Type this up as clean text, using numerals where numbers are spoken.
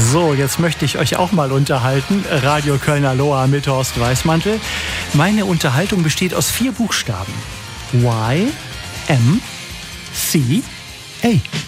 So, jetzt möchte ich euch auch mal unterhalten. Radio Kölner Loa mit Horst Weißmantel. Meine Unterhaltung besteht aus 4 Buchstaben. Y, M, C, A.